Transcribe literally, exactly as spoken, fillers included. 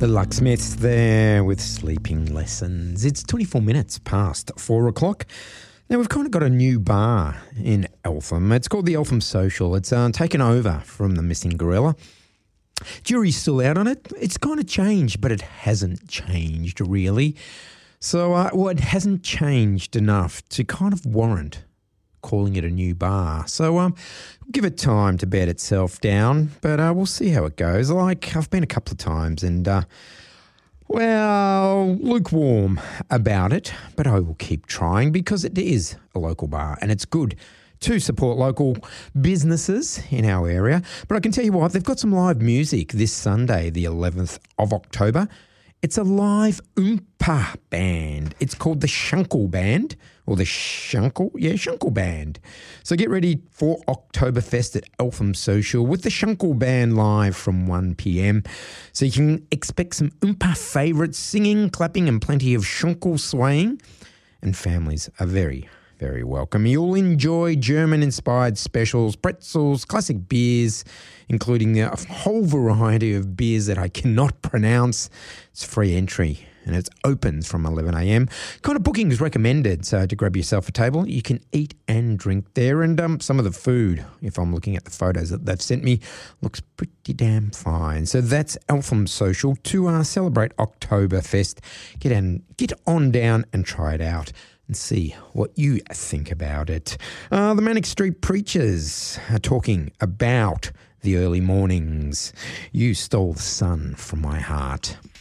The Locksmiths there with Sleeping Lessons. It's twenty-four minutes past four o'clock. Now, we've kind of got a new bar in Eltham. It's called the Eltham Social. It's uh, taken over from the Missing Gorilla. Jury's still out on it. It's kind of changed, but it hasn't changed really. So, uh, well, it hasn't changed enough to kind of warrant calling it a new bar. So um, give it time to bed itself down, but uh, we'll see how it goes. Like, I've been a couple of times and, uh, well, lukewarm about it, but I will keep trying because it is a local bar and it's good to support local businesses in our area. But I can tell you what, they've got some live music this Sunday, the eleventh of October. It's a live Oompa band. It's called the Shunkel Band, or the Shunkel, yeah, Shunkel Band. So get ready for Oktoberfest at Eltham Social with the Shunkel Band live from one p.m. So you can expect some Oompa favourites singing, clapping and plenty of Shunkel swaying. And families are very, very welcome. You'll enjoy German-inspired specials, pretzels, classic beers, including a whole variety of beers that I cannot pronounce. It's free entry and it opens from eleven a.m. Kind of booking is recommended, so to grab yourself a table. You can eat and drink there, and um, some of the food, if I'm looking at the photos that they've sent me, looks pretty damn fine. So that's Eltham Social to uh, celebrate Oktoberfest. Get on, get on down and try it out and see what you think about it. Uh, the Manic Street Preachers are talking about the early mornings. You stole the sun from my heart.